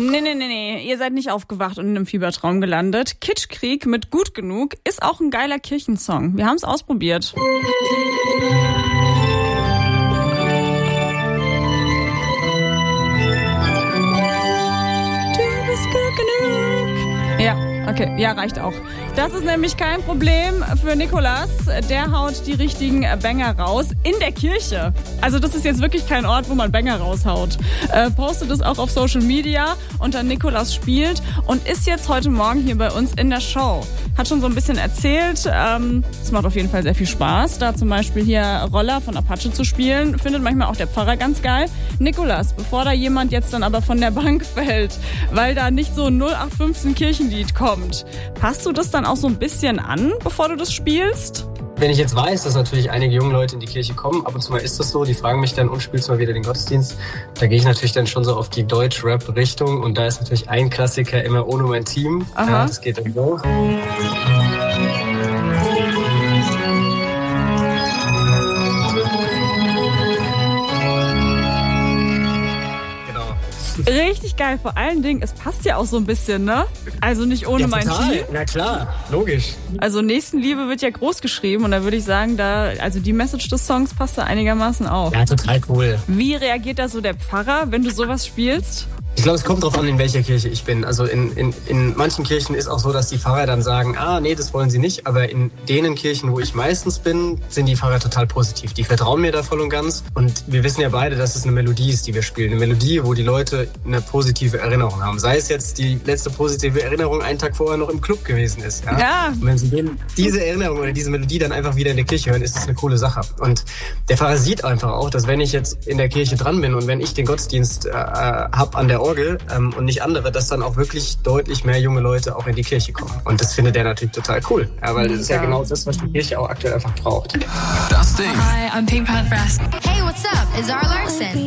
Nee. Ihr seid nicht aufgewacht und in einem Fiebertraum gelandet. Kitschkrieg mit Gut genug ist auch ein geiler Kirchensong. Wir haben es ausprobiert. Du bist gut genug. Ja. Okay, ja, reicht auch. Das ist nämlich kein Problem für Nikolas. Der haut die richtigen Banger raus in der Kirche. Also das ist jetzt wirklich kein Ort, wo man Banger raushaut. Postet es auch auf Social Media unter Nikolas spielt und ist jetzt heute Morgen hier bei uns in der Show. Hat schon so ein bisschen erzählt. Es macht auf jeden Fall sehr viel Spaß, da zum Beispiel hier Roller von Apache zu spielen. Findet manchmal auch der Pfarrer ganz geil. Nikolas, bevor da jemand jetzt dann aber von der Bank fällt, weil da nicht so ein 0815 Kirchenlied kommt, passt du das dann auch so ein bisschen an, bevor du das spielst? Wenn ich jetzt weiß, dass natürlich einige junge Leute in die Kirche kommen, ab und zu mal ist das so, die fragen mich dann, und spielst du mal wieder den Gottesdienst? Da gehe ich natürlich dann schon so auf die Deutsch-Rap-Richtung und da ist natürlich ein Klassiker immer Ohne mein Team. Aha. Ja, das geht dann so. Richtig geil, vor allen Dingen, es passt ja auch so ein bisschen, ne? Also nicht ohne mein Team. Na klar, logisch. Also Nächstenliebe wird ja groß geschrieben und da würde ich sagen, also die Message des Songs passt da einigermaßen auf. Ja, total cool. Wie reagiert da so der Pfarrer, wenn du sowas spielst? Ich glaube, es kommt drauf an, in welcher Kirche ich bin. Also in manchen Kirchen ist auch so, dass die Pfarrer dann sagen, nee, das wollen sie nicht. Aber in denen Kirchen, wo ich meistens bin, sind die Pfarrer total positiv. Die vertrauen mir da voll und ganz. Und wir wissen ja beide, dass es eine Melodie ist, die wir spielen. Eine Melodie, wo die Leute eine positive Erinnerung haben. Sei es jetzt die letzte positive Erinnerung einen Tag vorher noch im Club gewesen ist. Ja. Und wenn sie diese Erinnerung oder diese Melodie dann einfach wieder in der Kirche hören, ist das eine coole Sache. Und der Pfarrer sieht einfach auch, dass wenn ich jetzt in der Kirche dran bin und wenn ich den Gottesdienst hab an der Orgel und nicht andere, dass dann auch wirklich deutlich mehr junge Leute auch in die Kirche kommen. Und das findet er natürlich total cool. Ja, weil das ist ja genau das, was die Kirche auch aktuell einfach braucht. Das Ding. Hi, I'm Pink Panther Brass. Hey, what's up? It's Zara Larsson.